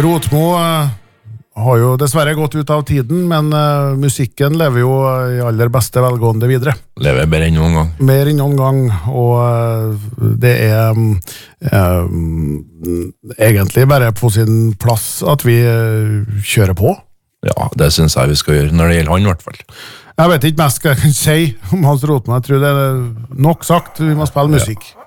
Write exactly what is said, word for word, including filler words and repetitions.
Rotmo uh, har jo dessverre gått ut av tiden, men uh, musikken lever jo i aller beste velgående videre. Lever bedre enn noen gang. Mer enn noen gang, og uh, det er um, um, egentlig bare på sin plass at vi uh, kjører på. Ja, det synes jeg vi skal gjøre, når det gjelder han i hvert fall. Jeg vet ikke mest hva jeg kan si om Hans Rotmo, jeg tror det er nok sagt, vi må spille musikk. Ja.